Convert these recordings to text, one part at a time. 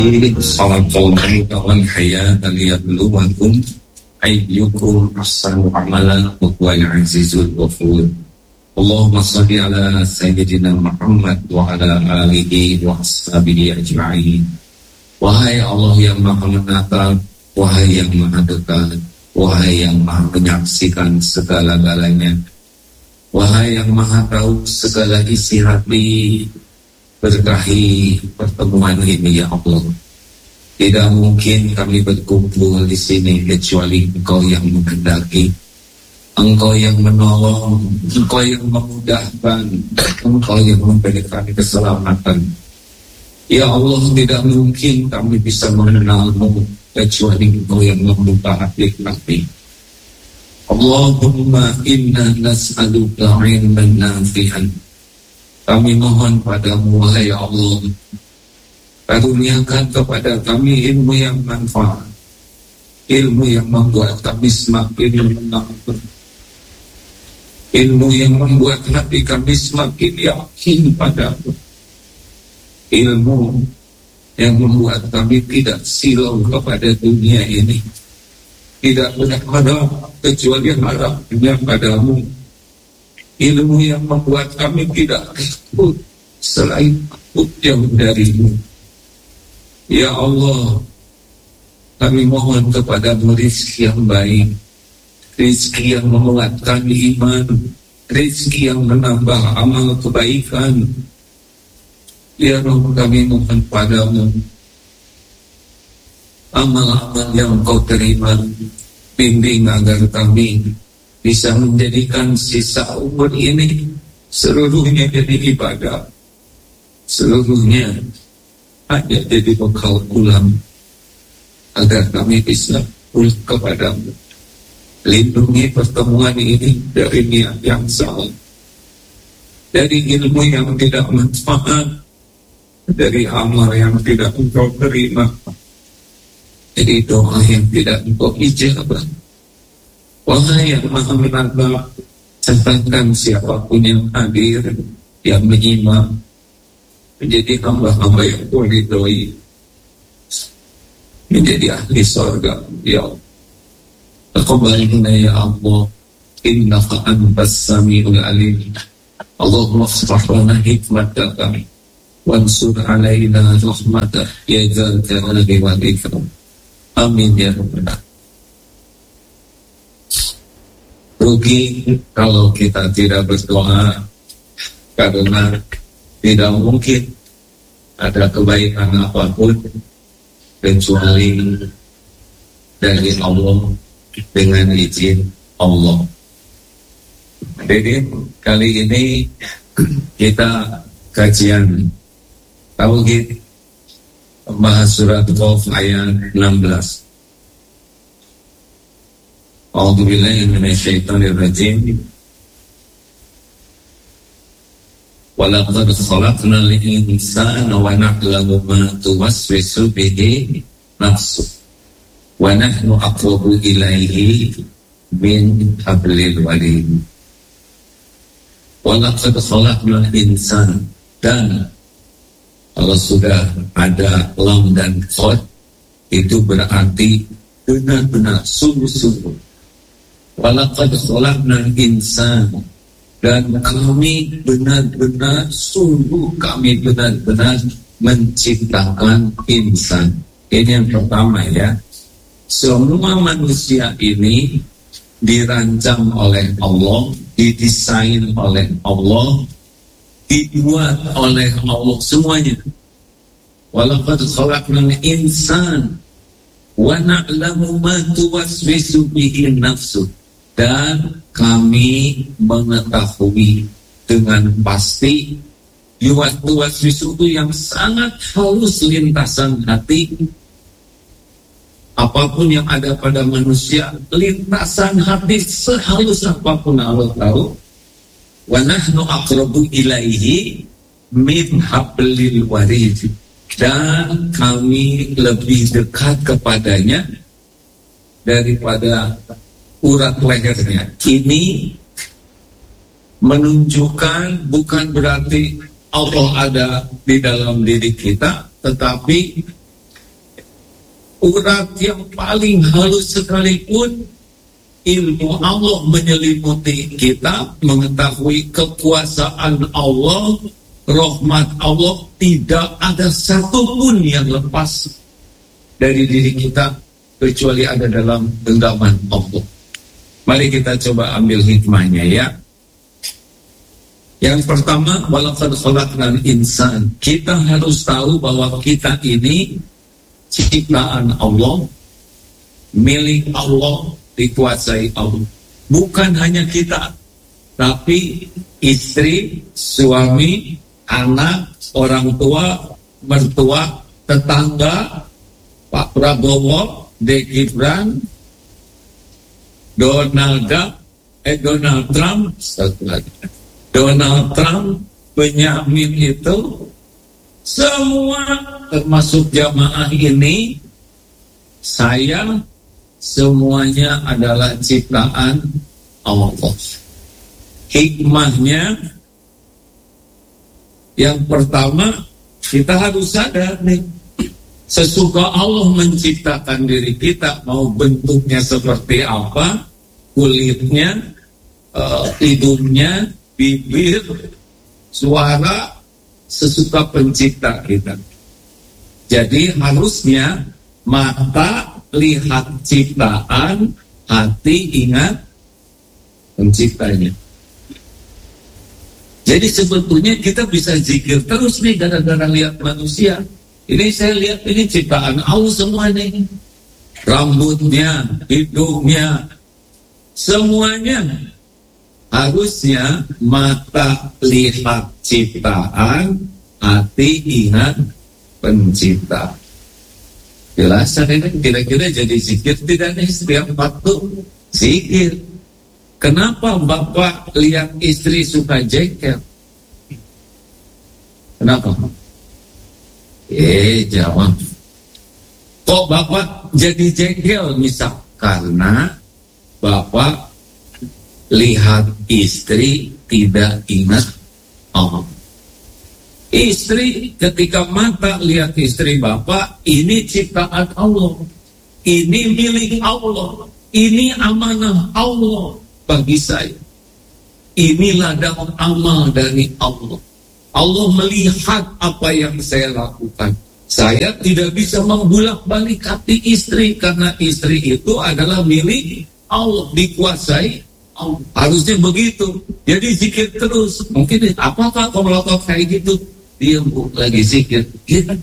Sallallahu wal hayata liyabluwakum ayyukum ahsanu amalan wa huwal azizul ghafur. Allahumma shalli ala sayyidina Muhammad wa ala alihi wa ashabihi ajma'in. Wahai Allah yang Maha Menatap, wahai yang Maha Dekat, wahai yang Maha menyaksikan segala-galanya, wahai yang Maha tahu segala isi hati, berkahi pertemuan ini ya Allah. Tidak mungkin kami berkumpul di sini kecuali Engkau yang menghendaki, Engkau yang menolong, Engkau yang memudahkan, Engkau yang memberikan keselamatan. Ya Allah, tidak mungkin kami bisa mengenal-Mu kecuali Engkau yang membuka hati kami. Allahumma inna nas'aluka ilman nafi'an. Kami mohon padamu, wahai Allah, karuniakan kepada kami ilmu yang manfaat, ilmu yang membuat kami semakin menangkap, ilmu yang membuat hati kami semakin yakin padamu, ilmu yang membuat kami tidak silau kepada dunia ini, tidak berharap kecuali harapnya padamu, ilmu yang membuat kami tidak takut selain takut yang darimu. Ya Allah, kami mohon kepadamu rezeki yang baik, rezeki yang menguatkan iman, rezeki yang menambah amal kebaikan. Ya Rabb, kami mohon padamu amal-amal yang Kau terima, bimbing agar kami bisa menjadikan sisa umur ini seluruhnya jadi ibadah, seluruhnya hanya jadi bekal pulang, agar kami bisa pulang kepadamu. Lindungi pertemuan ini dari niat yang salah, dari ilmu yang tidak manfaat, dari amal yang tidak Engkau terima, dari doa yang tidak Engkau ijabah. Wahai yang Maha Menatap, sertakan siapapun yang hadir, yang menyimak, menjadi hamba-hamba yang Kau ridhoi, menjadi ahli surga. Ya Allah, taqabbalna ya Allah, innaka antas samiul alim. Allahumma iftah lana hikmataka wansur alaina rahmataka ya dzal jalali wal ikram. Amin ya rabbal alamin. Rugi kalau kita tidak berdoa, karena tidak mungkin ada kebaikan apapun kecuali dari Allah dengan izin Allah. Jadi kali ini kita kajian tauhid, membahas surat Qaf ayat 16. A'udzubillahi minasyaitonir rajim. Walaqad khalaqnal insana wa na'lamu ma tuwaswisu bihi nafsuh wa nahnu aqrabu ilaihi min hablil warid. Walaqad khalaqnal insana, dan kalau sudah ada lam dan qad, itu berarti benar-benar sungguh-sungguh. Walaqad khalaqnal insana, dan kami benar-benar sungguh, kami benar-benar menciptakan insan. Ini yang pertama ya. Semua manusia ini dirancang oleh Allah, didesain oleh Allah, dibuat oleh Allah semuanya. Walaqad khalaqnal insana wa na'lamu ma tuwaswisu bihi nafsuh, dan kami mengetahui dengan pasti yuwaswisu itu yang sangat halus lintasan hati. Apapun yang ada pada manusia, lintasan hati sehalus apapun Allah tahu. Wa nahnu aqrabu ilaihi min hablil warid, dan kami lebih dekat kepadanya daripada urat lehernya. Ini menunjukkan bukan berarti Allah ada di dalam diri kita, tetapi urat yang paling halus sekalipun, ilmu Allah menyelimuti kita, mengetahui kekuasaan Allah, rahmat Allah, tidak ada satupun yang lepas dari diri kita kecuali ada dalam genggaman Allah. Mari kita coba ambil hikmahnya ya. Yang pertama, walaqad khalaqnal insan. Kita harus tahu bahwa kita ini ciptaan Allah, milik Allah, dikuasai Allah. Bukan hanya kita, tapi istri, suami, anak, orang tua, mertua, tetangga, Pak Prabowo, Dek Gibran, Donald Trump, Benyamin itu, semua termasuk jamaah ini, saya, semuanya adalah ciptaan Allah. Hikmahnya, yang pertama, kita harus sadar nih, sesuka Allah menciptakan diri kita, mau bentuknya seperti apa, kulitnya, hidungnya, bibir, suara, sesuka pencipta kita. Jadi harusnya mata lihat ciptaan, hati ingat penciptanya. Jadi sebetulnya kita bisa zikir terus nih gara-gara lihat manusia. Ini saya lihat ini ciptaan Allah semua nih. Rambutnya, hidungnya, semuanya. Harusnya mata lihat ciptaan, hati ingat pencipta. Jelasan ini kira-kira jadi zikir tidak nih setiap waktu zikir. Kenapa Bapak lihat istri suka jengkel? Kenapa? Jawab. Kok Bapak jadi jengkel? Misal karena Bapak lihat istri tidak ingat Allah. Istri ketika mata lihat istri Bapak, ini ciptaan Allah, ini milik Allah, ini amanah Allah bagi saya. Ini ladang amal dari Allah. Allah melihat apa yang saya lakukan. Saya tidak bisa membulak-balik hati istri karena istri itu adalah milik Allah, dikuasai Allah. Harusnya begitu. Jadi zikir terus. Mungkin apakah kalau melakukan kayak gitu? Dia lagi zikir. Gitu.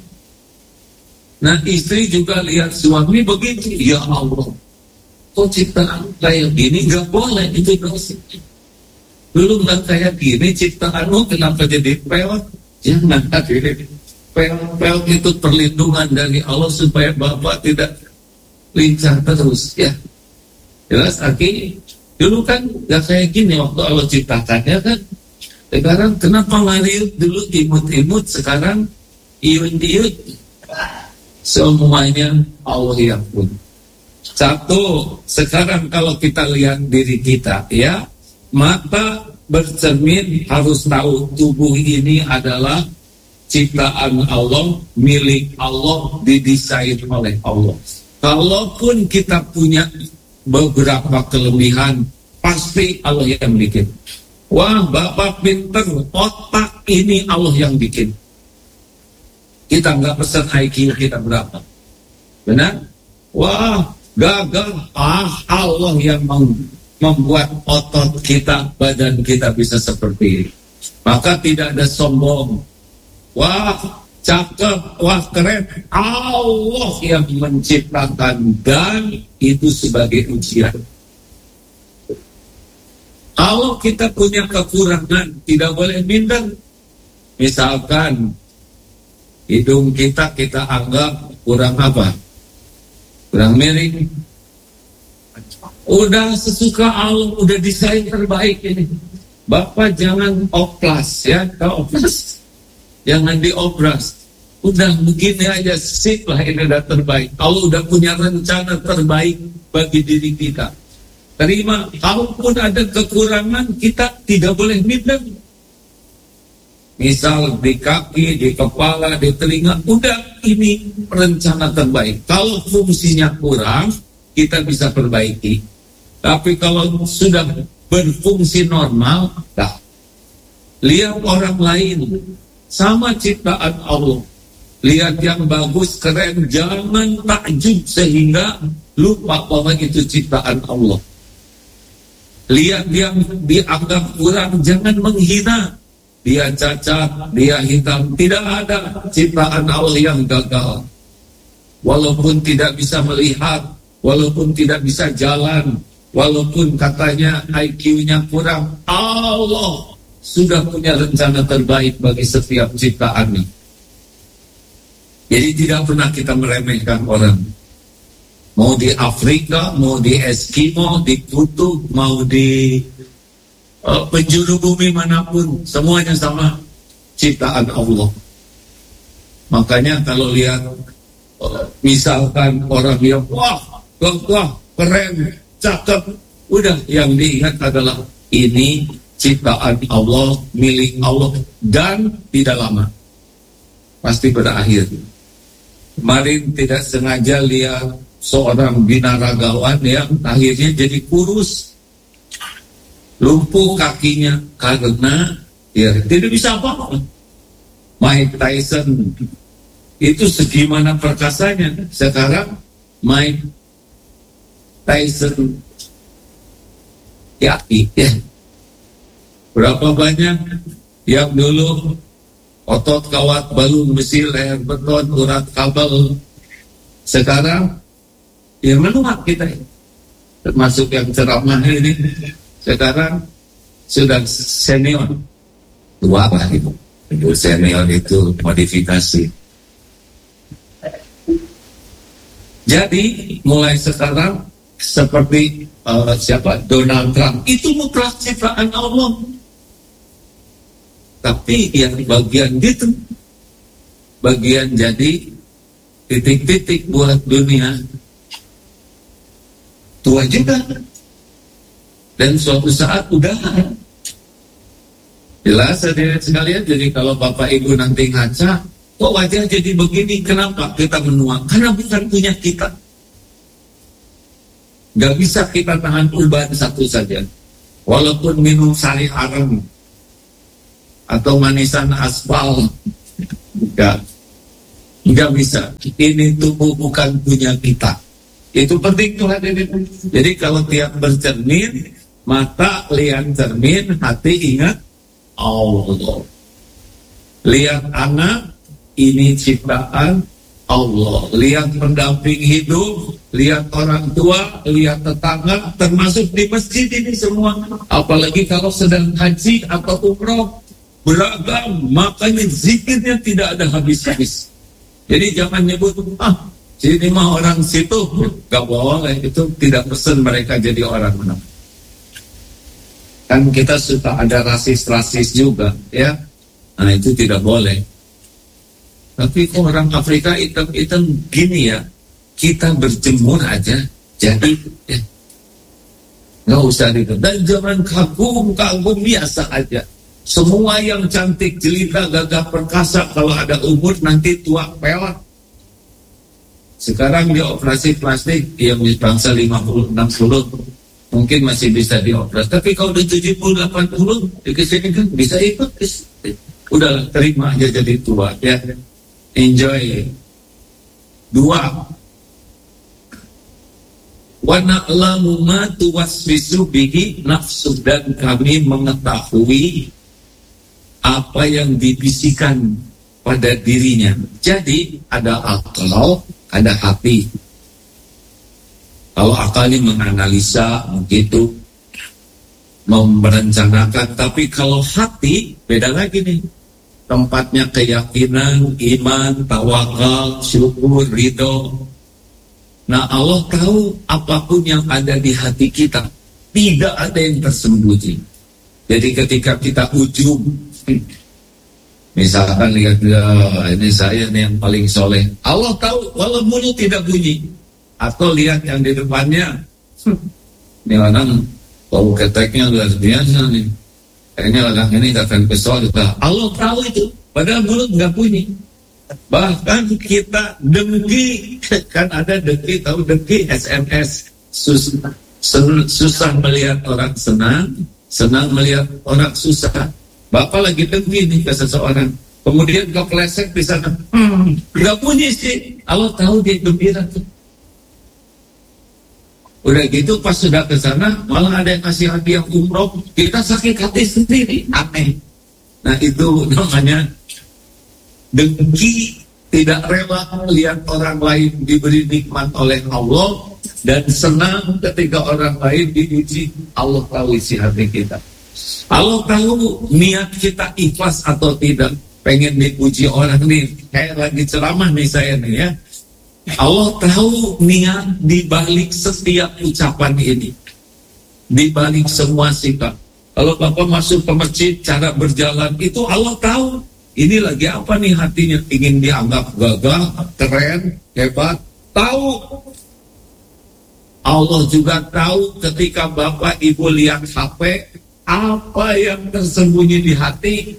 Nah istri juga lihat suami begitu. Ya Allah, kok ciptaan kayak gini gak boleh, itu dosa. Dulu nggak kayak gini ciptaanmu, kenapa jadi peot? Jangan hadirin. Peot itu perlindungan dari Allah supaya Bapak tidak lincah terus ya. Jelas Aki? Dulu kan nggak kayak gini waktu Allah ciptakannya kan. Sekarang kenapa ngariut dulu imut-imut, sekarang iut-iut. Semuanya Allah yang pun. Satu, sekarang kalau kita lihat diri kita ya, mata bercermin harus tahu tubuh ini adalah ciptaan Allah, milik Allah, didesain oleh Allah. Kalaupun kita punya beberapa kelebihan, pasti Allah yang bikin. Wah, Bapak pinter, otak ini Allah yang bikin. Kita nggak pesan IQ kita berapa, benar? Wah, gagal, Allah yang membuat otot kita, badan kita bisa seperti ini. Maka tidak ada sombong. Wah, cakep, wah keren. Allah yang menciptakan dan itu sebagai ujian. Kalau kita punya kekurangan, tidak boleh minder. Misalkan hidung kita anggap kurang apa? Kurang miring. Udah sesuka Allah, udah desain terbaik ini. Bapak jangan oplas ya, kalau oplas jangan diopras. Udah begini aja, sip lah, ini udah terbaik. Allah udah punya rencana terbaik bagi diri kita. Terima, kalaupun ada kekurangan, kita tidak boleh minder. misal di kaki, di kepala, di telinga, udah ini rencana terbaik. Kalau fungsinya kurang, kita bisa perbaiki. Tapi kalau sudah berfungsi normal, dah. Lihat orang lain, sama ciptaan Allah. Lihat yang bagus, keren, jangan takjub sehingga lupa bahwa itu ciptaan Allah. Lihat yang dianggap kurang, jangan menghina. Dia cacat, dia hitam, tidak ada ciptaan Allah yang gagal. Walaupun tidak bisa melihat, walaupun tidak bisa jalan, walaupun katanya IQ-nya kurang, Allah sudah punya rencana terbaik bagi setiap ciptaannya. Jadi tidak pernah kita meremehkan orang. Mau di Afrika, mau di Eskimo, di Kutub, mau di penjuru bumi manapun, semuanya sama ciptaan Allah. Makanya kalau lihat misalkan orang yang wah, keren, cakep, udah yang diingat adalah ini ciptaan Allah, milik Allah, dan tidak lama pasti berakhir. Kemarin tidak sengaja lihat seorang binaragawan yang akhirnya jadi kurus, lumpuh kakinya karena ya tidak bisa apa-apa. Mike Tyson itu segimana perkasanya, sekarang Mike Tyson ya. Berapa banyak yang dulu otot kawat balung besi, leher beton, urat kabel, sekarang yang menolak kita, termasuk yang ceramah ini, sekarang sudah senior. Tua apa itu? Senior itu modifikasi. Jadi mulai sekarang seperti Donald Trump itu mutlak ciptaan Allah. Tapi yang bagian gitu, bagian jadi titik-titik buat dunia, tua juga. Dan suatu saat udah jelas hadirin sekalian. Jadi kalau Bapak Ibu nanti ngaca, kok wajah jadi begini, kenapa? Kita menua, karena bukan punya kita. Gak bisa kita tahan uban satu saja. Walaupun minum sari haram atau manisan aspal, nggak bisa. Ini tubuh bukan punya kita. Itu penting tuh hadirin. Jadi kalau tiap bercermin, mata lihat cermin, hati ingat Allah. Lihat anak, ini ciptaan Allah. Lihat pendamping hidup, lihat orang tua, lihat tetangga, termasuk di masjid ini semua. Apalagi kalau sedang haji atau umroh, beragam, makanya zikirnya tidak ada habis-habis. Jadi jangan nyebut, sini mah orang situ, gak boleh, itu tidak pesen mereka jadi orang mana. Kan kita suka ada rasis-rasis juga, ya. Nah itu tidak boleh. Tapi kok orang Afrika hitam-hitam gini ya, kita berjemur aja, jadi ya. Gak usah gitu. Dan jangan kagum biasa aja. Semua yang cantik, jelita, gagah perkasa, kalau ada umur nanti tua pelak. Sekarang dia operasi plastik, dia bangsa 50-60, mungkin masih bisa dioperasi. Tapi kalau udah 70-80, di kesini kan bisa ikut. Udah terima aja jadi tua, ya. Enjoy. 2. Wa na'lamu ma tuwaswisu bihi nafsu, dan kami mengetahui apa yang dibisikkan pada dirinya. Jadi ada akal, ada hati. Kalau akal ini menganalisa, begitu, merencanakan. Tapi kalau hati beda lagi nih. Tempatnya keyakinan, iman, tawakal, syukur, ridho. Nah Allah tahu apapun yang ada di hati kita, tidak ada yang tersembunyi. Jadi ketika kita ujub, misalkan lihat, ini saya nih yang paling soleh, Allah tahu walau mulut tidak bunyi. Atau lihat yang di depannya, ini orang bau keteknya luar biasa nih. Kayaknya orang ini gak akan kesal juga. Allah tahu itu, padahal mulut gak bunyi. Bahkan kita dengki, kan ada dengki, tahu dengki SMS, susah melihat orang senang, senang melihat orang susah. Bapak lagi dengki nih ke seseorang, kemudian kepleset di sana, gak bunyi sih. Allah tahu dia gembira tuh. Udah gitu pas sudah ke sana malah ada yang kasih hadiah umroh, kita sakit hati sendiri, aneh. Nah itu namanya dengki, tidak rela melihat orang lain diberi nikmat oleh Allah dan senang ketika orang lain diuji. Allah tahu isi hati kita. Allah tahu niat kita ikhlas atau tidak. Pengen dipuji orang nih, kayak lagi ceramah nih saya nih ya. Allah tahu niat di balik setiap ucapan ini, di balik semua sikap. Kalau Bapak masuk ke masjid, cara berjalan itu Allah tahu. Ini lagi apa nih hatinya? Ingin dianggap gagah, keren, hebat. Tahu. Allah juga tahu ketika Bapak Ibu lihat HP, apa yang tersembunyi di hati.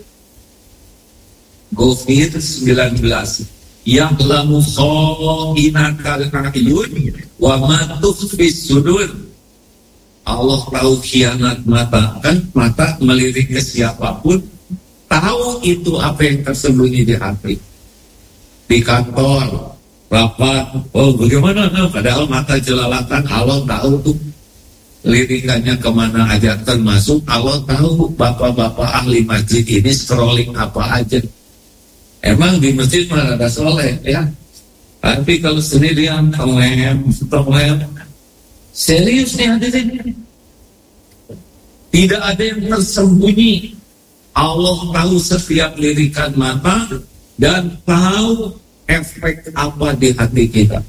COVID-19 yang lamu kha'inatal a'yun wa ma tukhfis sudur. Allah tahu khianat mata, kan mata melirik ke siapapun, tahu itu apa yang tersembunyi di hati. Di kantor, rapat, oh bagaimana? Padahal mata jelalatan, Allah tahu tuh lirikannya kemana aja, termasuk Allah tahu bapak-bapak ahli masjid ini scrolling apa aja. Emang di masjid mana ada soleh ya, tapi kalau sendirian tolem, serius nih hadirin, tidak ada yang tersembunyi. Allah tahu setiap lirikan mata dan tahu efek apa di hati kita.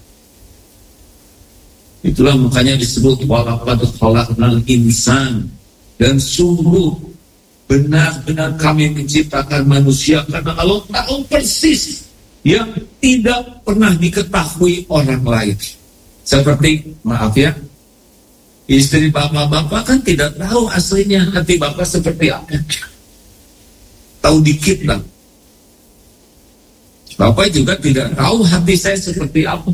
Itulah makanya disebut walaqad khalaqnal insan, dan sungguh benar-benar kami menciptakan manusia karena Allah tahu persis yang tidak pernah diketahui orang lain. Seperti, maaf ya, istri bapak-bapak kan tidak tahu aslinya hati bapak seperti apa. Tahu dikit lah. Bapak juga tidak tahu hati saya seperti apa.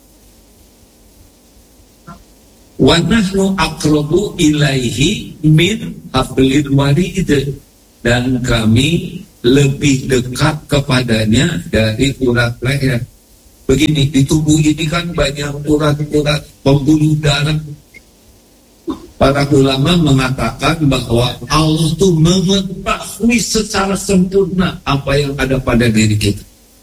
Wa nahnu aqrabu ilaihi min hablil warid, dan kami lebih dekat kepadanya dari urat leher. Begini, di tubuh ini kan banyak urat-urat pembuluh darah. Para ulama mengatakan bahwa Allah itu mengetahui secara sempurna apa yang ada pada diri kita.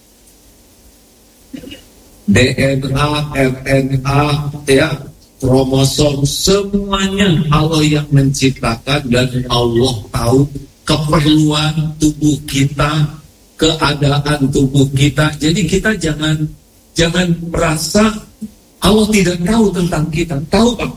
DNA, RNA, ya, kromosom, semuanya Allah yang menciptakan, dan Allah tahu keperluan tubuh kita, keadaan tubuh kita. Jadi kita jangan merasa Allah tidak tahu tentang kita. Tahu Pak?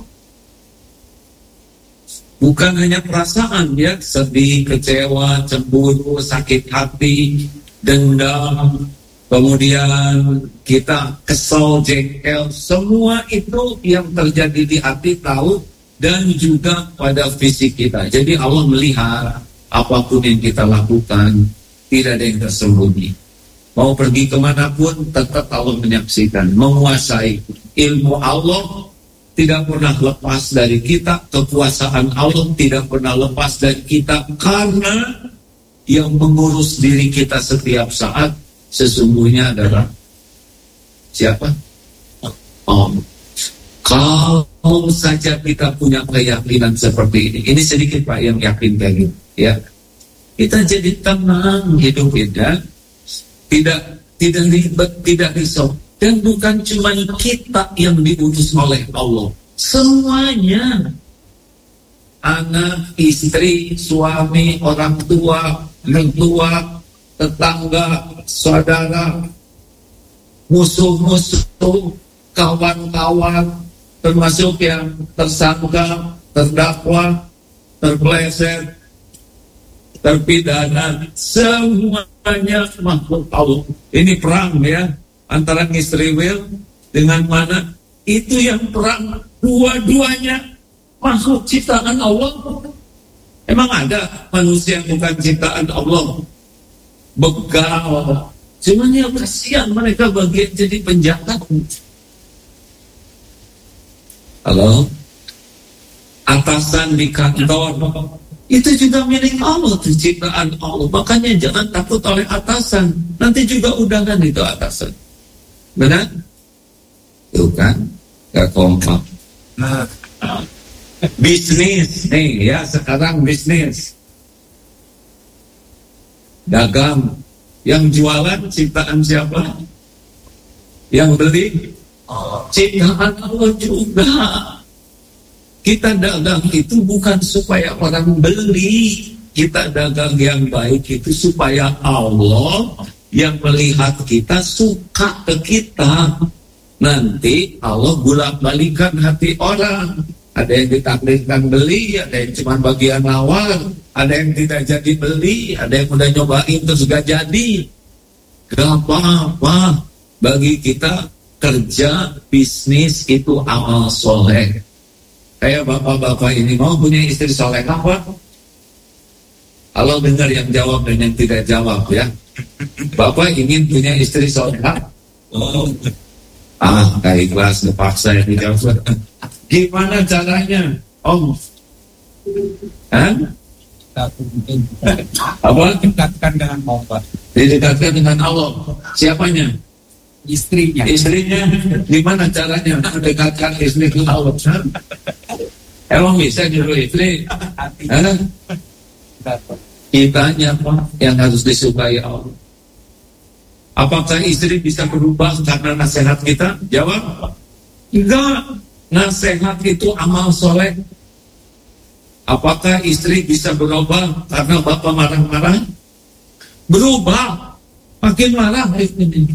Bukan hanya perasaan ya, sedih, kecewa, cemburu, sakit hati, dendam, kemudian kita kesal, jengkel, semua itu yang terjadi di hati tahu, dan juga pada fisik kita. Jadi Allah melihat apapun yang kita lakukan, tidak ada yang tersembunyi. Mau pergi kemanapun, tetap Allah menyaksikan, menguasai. Ilmu Allah tidak pernah lepas dari kita, kekuasaan Allah tidak pernah lepas dari kita, karena yang mengurus diri kita setiap saat sesungguhnya adalah siapa? Allah. Kalau saja kita punya keyakinan seperti ini sedikit Pak yang yakin kayak gitu, ya, kita jadi tenang hidup kita, tidak ribet, tidak risau. Dan bukan cuma kita yang diutus oleh Allah, semuanya, anak, istri, suami, orang tua, mertua, tetangga, saudara, musuh-musuh, kawan-kawan, termasuk yang tersangka, terdakwa, terpeleset, terpidana, semuanya makhluk Allah. Ini perang ya, antara Israel dengan mana? Itu yang perang, dua-duanya makhluk ciptaan Allah. Emang ada manusia yang bukan ciptaan Allah? Begal. Cuman ya kasihan mereka bagian jadi penjahat. Halo? Atasan di kantor, itu juga milik Allah, itu ciptaan Allah. Makanya jangan takut oleh atasan. Nanti juga udahan itu atasan. Benar? Tuh kan? Gak kompak. Bisnis, nih ya sekarang bisnis. Dagang. Yang jualan ciptaan siapa? Yang beli? Ciptaan Allah juga. Kita dagang itu bukan supaya orang beli. Kita dagang yang baik itu supaya Allah yang melihat kita suka ke kita. Nanti Allah bolak-balikan hati orang. Ada yang ditakdirkan beli, ada yang cuma bagian awal, ada yang tidak jadi beli, ada yang udah nyobain terus gak jadi. Gak apa-apa. Bagi kita kerja bisnis itu amal soleh. Kayak bapak-bapak ini mau punya istri soleh apa? Kalau dengar yang jawab dan yang tidak jawab ya. Bapak ingin punya istri soleh? Kayak ikhlas terpaksa yang dijawab. Gimana caranya, Om? Apa? Didekatkan dengan Allah. Didekatkan dengan Allah. Siapanya? Istrinya. Istrinya. Gimana caranya mendekatkan istri ke Allah? Emang bisa nyuruh istri? Kitanya apa yang harus disukai Allah? Apakah istri bisa berubah karena nasihat kita? Jawab, enggak. Nasihat itu amal soleh. Apakah istri bisa berubah karena bapak marah-marah? Berubah, makin marah istri.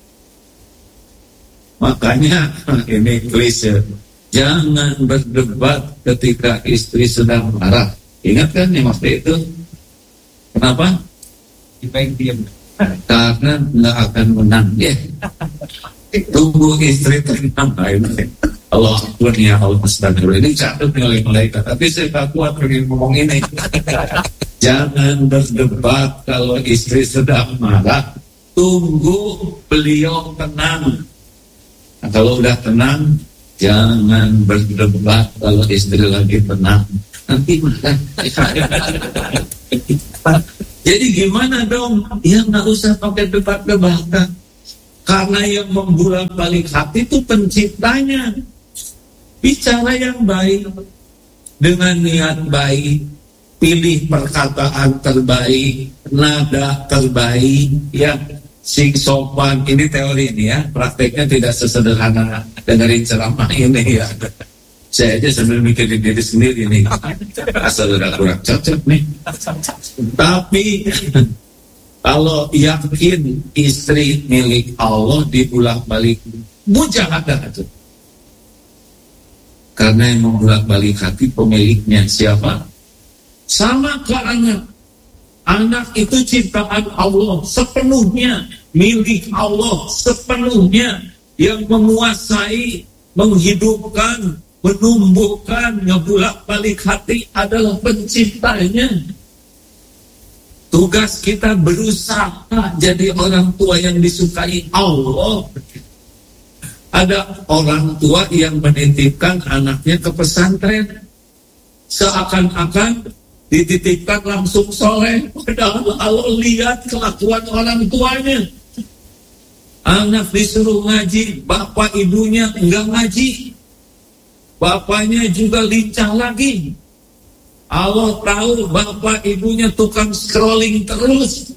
Makanya ini klise, jangan berdebat ketika istri sedang marah. Ingat kan yang waktu itu? Kenapa? Baik diam. Karena nggak akan menang. Tunggu istri tenang. Allah Akbar ya Allah Astagfirullah. Ini catat oleh malaikat. Tapi saya tak kuat pengen ngomong ini. Jangan berdebat kalau istri sedang marah. Tunggu beliau tenang. Nah, kalau udah tenang, jangan berdebat kalau istri lagi tenang. Nanti marah. Jadi gimana dong? Ya nggak usah pakai debat-debatan. Karena yang membolak-balik hati itu penciptanya. Bicara yang baik, dengan niat baik, pilih perkataan terbaik, nada terbaik, ya, sing sopan. Ini teori ini ya, prakteknya tidak sesederhana dengerin ceramah ini ya. Saya aja sambil mikirin diri sendiri nih, asal udah kurang cocok nih. Tapi kalau yakin istri milik Allah dibulak-balik, mujahadah itu. Karena yang membolak-balik hati pemiliknya siapa? Sama ke anak. Anak itu ciptaan Allah sepenuhnya, milik Allah sepenuhnya, yang menguasai, menghidupkan, menumbuhkan, ngebulak-balik hati adalah penciptanya. Tugas kita berusaha jadi orang tua yang disukai Allah. Ada orang tua yang menitipkan anaknya ke pesantren, seakan-akan dititipkan langsung soleh, padahal Allah lihat kelakuan orang tuanya. Anak disuruh ngaji, bapak ibunya enggak ngaji, bapaknya juga lincah lagi. Allah tahu bapak ibunya tukang scrolling terus.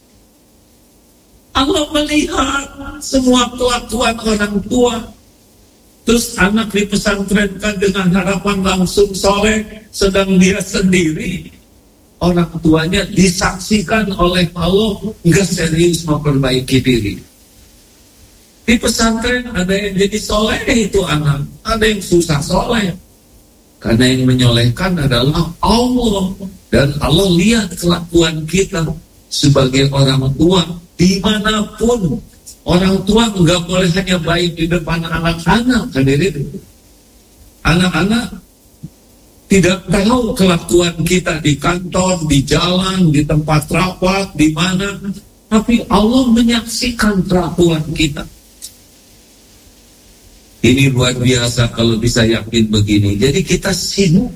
Allah melihat semua kelakuan orang tua. Terus anak dipesantrenkan dengan harapan langsung soleh, sedang dia sendiri, orang tuanya disaksikan oleh Allah nggak serius memperbaiki diri. Di pesantren ada yang jadi soleh itu anak, ada yang susah soleh. Karena yang menyolehkan adalah Allah. Dan Allah lihat kelakuan kita sebagai orang tua. Dimanapun orang tua nggak boleh hanya baik di depan anak-anak, hadirin. Anak-anak tidak tahu kelakuan kita di kantor, di jalan, di tempat rapat, di mana. Tapi Allah menyaksikan kelakuan kita. Ini luar biasa kalau bisa yakin begini. Jadi kita sibuk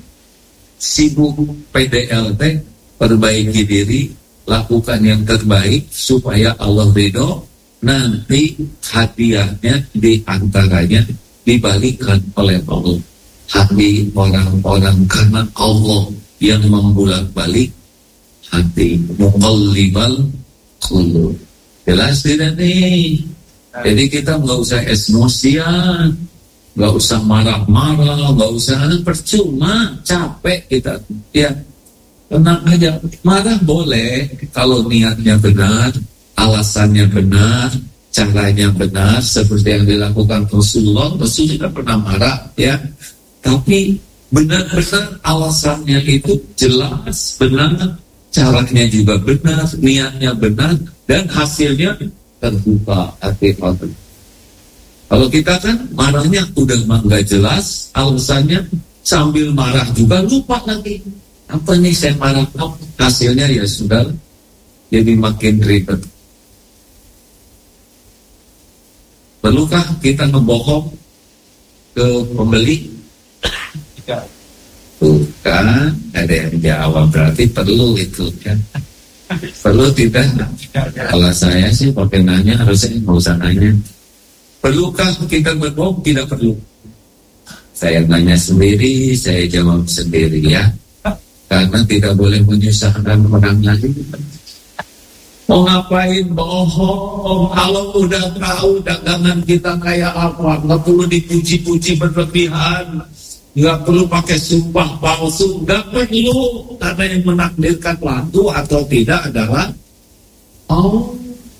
PDLT, perbaiki diri, lakukan yang terbaik supaya Allah ridho. Nanti hadiahnya diantaranya dibalikan oleh Allah. Hati orang-orang karena Allah yang membolak-balik hati, muqallibal qulub. Jelas tidak nih? Jadi kita nggak usah emosian, nggak usah marah-marah, nggak usah percuma, capek kita. Ya, tenang aja. Marah boleh kalau niatnya benar, alasannya benar, caranya benar, seperti yang dilakukan Rasulullah. Rasul tidak pernah marah, ya. Tapi benar-benar alasannya itu jelas, benar, caranya juga benar, niatnya benar, dan hasilnya terbuka hati orang. Kalau kita kan marahnya udah nggak jelas, alasannya sambil marah juga lupa lagi. Apa nih saya marah? Hasilnya ya sudah jadi makin ribet. Perlukah kita ngebohong ke pembeli? Bukan, ada yang jawab, berarti perlu itu kan. Perlu tidak? Kalau saya sih pakai nanya, harusnya nggak usah nanya. Perlukah kita berbohong? Tidak perlu. Saya nanya sendiri, saya jawab sendiri ya. Karena tidak boleh menyusahkan orang lain. Mau ngapain bohong? Kalau udah tahu dagangan kita kayak apa, nggak perlu dipuji-puji berlebihan. Nggak perlu pakai sumpah palsu, nggak perlu, karena yang menakdirkan laku atau tidak adalah Allah.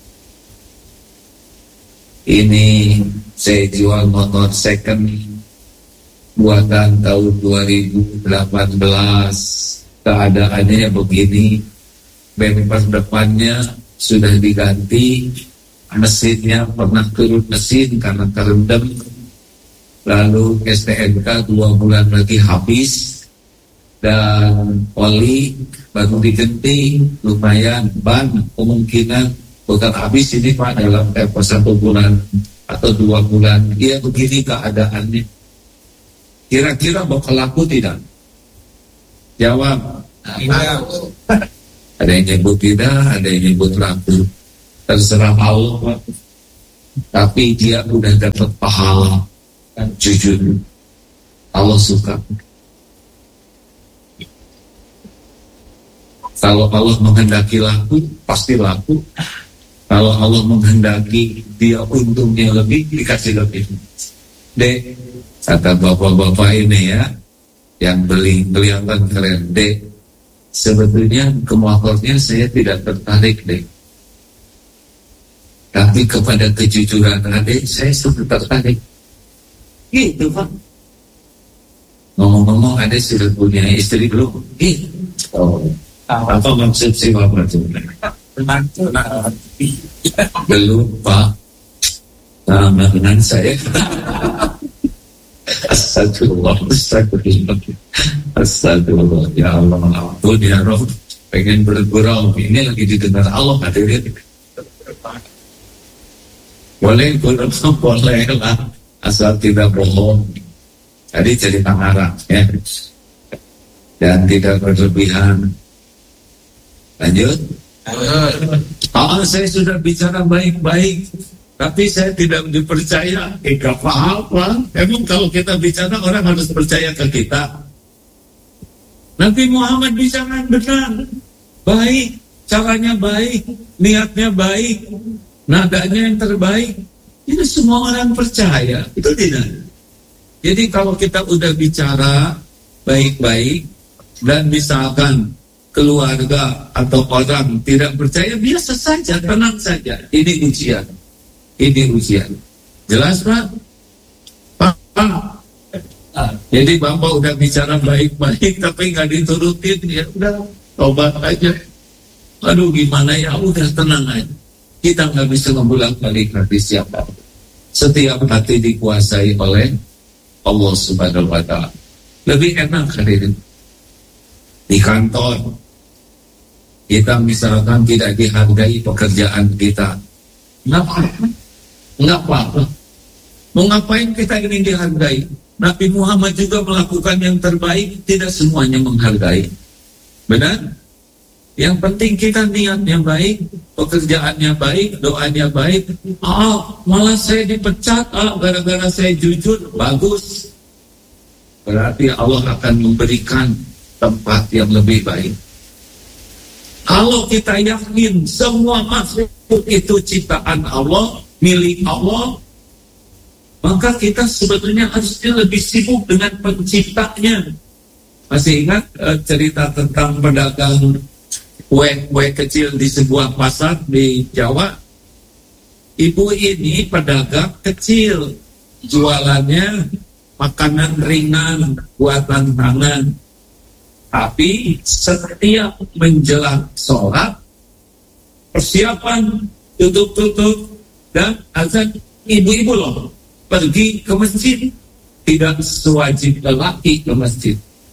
Ini saya jual motor second buatan tahun 2018, keadaannya begini, bumper depannya sudah diganti, mesinnya pernah turun mesin karena terendam. Lalu STNK 2 bulan lagi habis, dan oli baru digenting, lumayan, ban kemungkinan bukan habis ini Pak dalam 1 bulan atau 2 bulan. Iya begini keadaannya. Kira-kira bakal laku tidak? Jawab. Ada yang nyebut tidak, ada yang nyebut laku. Terserah Allah Pak. Tapi dia udah dapat pahala. Jujur, Allah suka. Kalau Allah menghendaki laku, pasti laku. Kalau Allah menghendaki dia untungnya lebih, dikasih lebih. Dek, kata bapak-bapak ini ya, yang kelihatan keren. Dek, sebetulnya ke motornya saya tidak tertarik, Dek. Tapi kepada kejujuran adik, saya sudah tertarik. Gitu Pak. Ngomong-ngomong ada sudah punya istri belum? Oh. Apa maksud si Bapak itu? Belum Pak. Sama dengan saya. Astagfirullah. Ya Allah, ampun ya Rob. Pengen bergurau. Ini lagi didengar Allah hadirin. Boleh gurau, boleh lah. Asal tidak bohong. Jadi jadi pengarang ya. Dan tidak berlebihan. Lanjut. Saya sudah bicara baik-baik, tapi saya tidak dipercaya. Gak apa-apa. Emang kalau kita bicara orang harus percaya ke kita. Nabi Muhammad bicara benar, baik, caranya baik, niatnya baik, nadanya yang terbaik. Itu semua orang percaya, itu tidak. Jadi kalau kita udah bicara baik-baik dan misalkan keluarga atau orang tidak percaya, biasa saja, tenang saja. Ini ujian. Ini ujian. Jelas Pak? Pak? Jadi Bapak udah bicara baik-baik tapi nggak diturutin, ya udah tobat aja. Aduh gimana ya, udah tenang aja. Kita nggak bisa membolak-balik hati siapa. Setiap hati dikuasai oleh Allah Subhanahu wa Ta'ala. Lebih enak hadirin. Di kantor, kita misalkan tidak dihargai pekerjaan kita, nggak apa-apa. Mau ngapain kita ingin dihargai? Nabi Muhammad juga melakukan yang terbaik, tidak semuanya menghargai. Benar? Yang penting kita niatnya baik, pekerjaannya baik, doanya baik. Malah saya dipecat, gara-gara saya jujur. Bagus. Berarti Allah akan memberikan tempat yang lebih baik. Kalau kita yakin semua makhluk itu ciptaan Allah, milik Allah, maka kita sebetulnya harusnya lebih sibuk dengan penciptanya. Masih ingat cerita tentang pedagang kue kecil di sebuah pasar di Jawa? Ibu ini pedagang kecil, jualannya makanan ringan, buatan tangan. Tapi setiap menjelang sholat, persiapan tutup-tutup dan azan, ibu-ibu loh pergi ke masjid. Tidak sewajib lelaki ke masjid.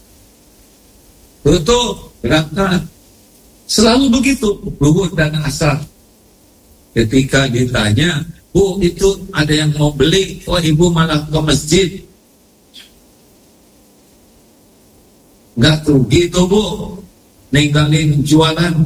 Tutup, berangkat. Selalu begitu, zuhur dan asar. Ketika ditanya, Bu, itu ada yang mau beli, oh ibu malah ke masjid. Nggak rugi tuh Bu, ninggalin jualan.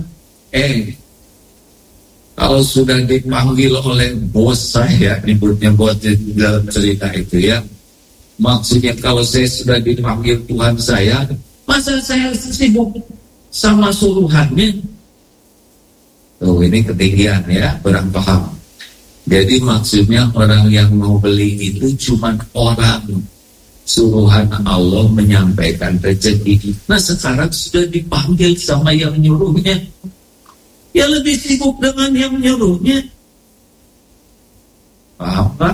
Kalau sudah dipanggil oleh bos saya, nyebutnya bos dalam cerita itu ya, maksudnya kalau saya sudah dipanggil Tuhan saya, masa saya sibuk sama suruhannya? Oh, ini ketinggian ya, kurang paham. Jadi maksudnya orang yang mau beli itu cuma orang, suruhan Allah menyampaikan rezeki. Nah sekarang sudah dipanggil sama yang nyuruhnya, ya lebih sibuk dengan yang nyuruhnya. Apa?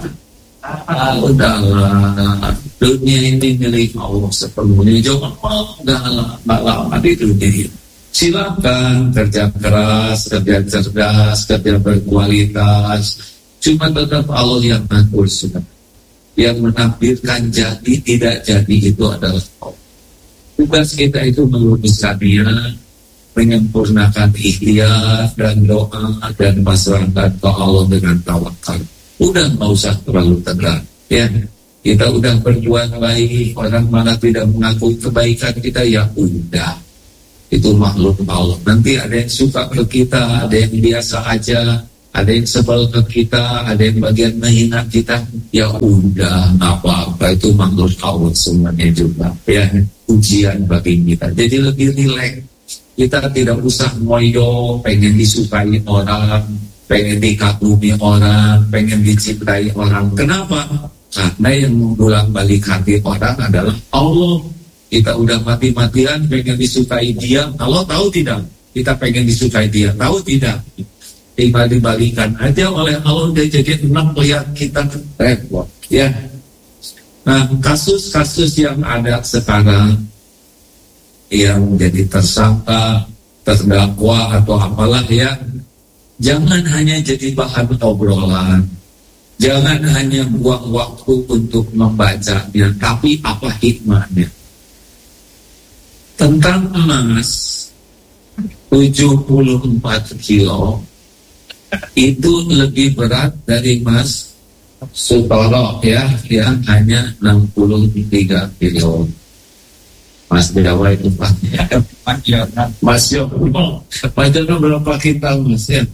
Udahlah, dunia ini milik Allah sepenuhnya. Udahlah, nggak lama di dunia ini. Silakan kerja keras, kerja cerdas, kerja berkualitas. Cuma tetap Allah yang ngatur sudah. Yang menakdirkan jadi tidak jadi itu adalah Allah. Tugas kita itu meluruskannya, menyempurnakan ikhtiar dan doa dan pasrahkan ke Allah dengan tawakal. Udah nggak usah terlalu tegang, ya. Kita udah berbuat baik, orang malah tidak mengakui kebaikan kita, ya udah. Itu makhluk Allah. Nanti ada yang suka ke kita, ada yang biasa aja, ada yang sebel ke kita, ada yang bagian menghina kita, ya udah nggak apa-apa. Itu makhluk Allah semuanya juga, ya. Ujian bagi kita. Jadi lebih rileks. Kita tidak usah ngoyo, pengen disukai orang, pengen dikagumi orang, pengen dicintai orang. Kenapa? Karena yang membolak-balik hati orang adalah Allah. Kita udah mati-matian pengen disukai dia. Allah tahu tidak? Kita pengen disukai dia. Tahu tidak? Tinggal dibalikan aja oleh Allah. Dia jadi enak lihat kita repot. Ya. Nah, kasus-kasus yang ada sekarang, yang jadi tersangka, terdakwa atau apalah ya, jangan hanya jadi bahan obrolan, jangan hanya buang waktu untuk membacanya, tapi apa hikmahnya. Tentang emas 74 kilo itu lebih berat dari emas Sutoro ya, yang hanya 63 kilo. Mas Jawa itu Pak. Mas Yono berapa kita Mas ya?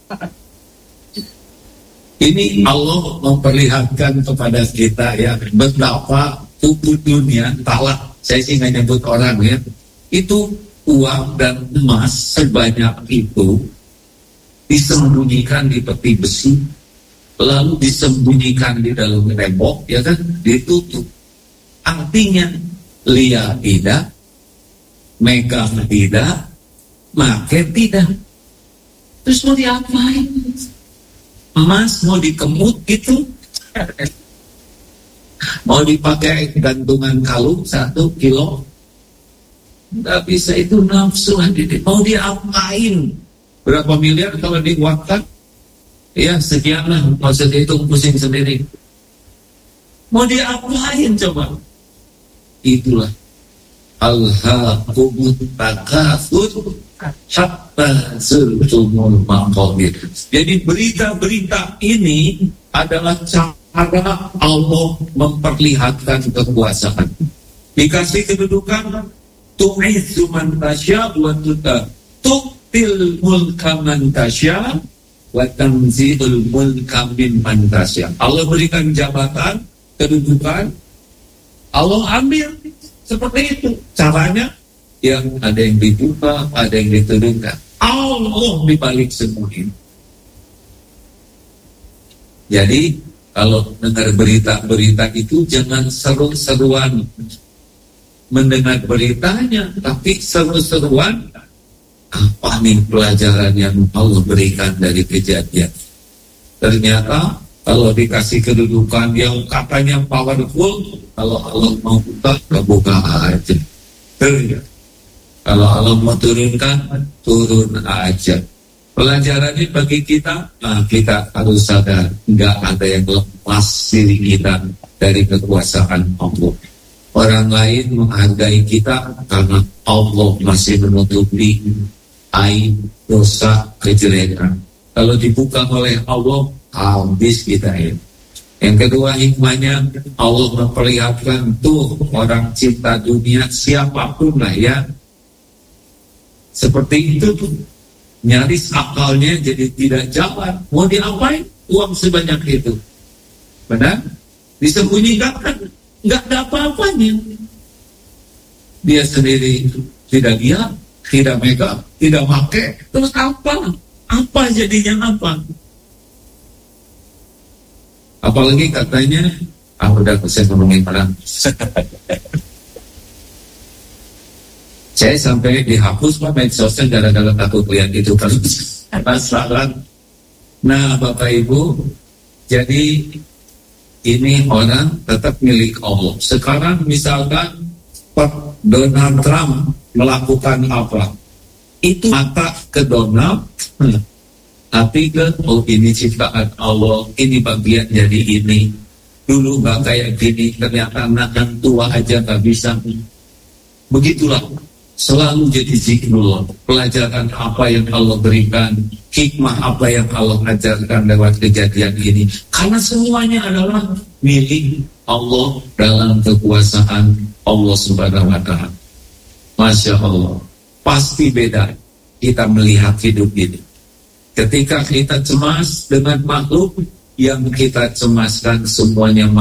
Ini Allah memperlihatkan kepada kita ya, betapa tubuh dunia talak. Saya sih nggak nyebut orang ya. Itu uang dan emas sebanyak itu disembunyikan di peti besi, lalu disembunyikan di dalam tembok, ya kan, ditutup. Artinya lihat tidak, megang tidak, make tidak. Terus mau diapain? Emas mau dikemut gitu? Mau dipakai gantungan kalung 1 kilo? Nggak bisa, itu nafsu. Mau diapain? Berapa miliar kalau diuangkan? Ya sekian lah, maksudnya itu pusing sendiri. Mau diapain coba? Itulah alhaakumut takatsur hatta zurtumul maqabir. Jadi berita-berita ini adalah cara Allah memperlihatkan kekuasaan. Dikasih kedudukan, tu'izzu man tasya wa tu'til mulka man tasya wa tanzilul mulka mimman tasya. Allah berikan jabatan, kedudukan, Allah ambil. Seperti itu caranya. Yang ada yang dibuka, ada yang diturunkan. Allah dibalik semua ini. Jadi kalau dengar berita-berita itu jangan seru-seruan mendengar beritanya, tapi seru-seruan apa nih pelajaran yang Allah berikan dari kejadian. Ternyata kalau dikasih kedudukan yang katanya powerful, kalau Allah mau buka aja. Ternyata kalau Allah mau turunkan, turun aja. Pelajarannya bagi kita, kita harus sadar, nggak ada yang lepas diri kita dari kekuasaan Allah. Orang lain menghargai kita karena Allah masih menutupi aib, dosa, kejelekan. Kalau dibuka oleh Allah, habis kita ini. Yang kedua hikmahnya, Allah memperlihatkan tuh orang cinta dunia siapapun lah ya. Seperti itu tuh, nyaris akalnya jadi tidak jalan. Mau diapain uang sebanyak itu? Benar? Disembunyikan kan nggak ada apa-apanya. Dia sendiri tidak lihat, tidak megang, tidak pakai. Terus apa? Apa jadinya apa? Apalagi katanya, udah saya ngomongin orang. Saya sampai dihapus medsosnya gara-gara takut lihat itu terus pasaran. Nah Bapak Ibu, jadi ini orang tetap milik Allah. Sekarang misalkan Donald Trump melakukan apa? Itu mata ke Donald, hati ke ini ciptaan Allah, ini bagian dari ini. Dulu gak kayak gini, ternyata anak yang tua aja gak bisa. Begitulah. Selalu jadi zikrullah, pelajaran apa yang Allah berikan, hikmah apa yang Allah ajarkan lewat kejadian ini. Karena semuanya adalah milik Allah dalam kekuasaan Allah Subhanahu wa Ta'ala. Masya Allah, pasti beda kita melihat hidup ini. Ketika kita cemas dengan makhluk, yang kita cemaskan semuanya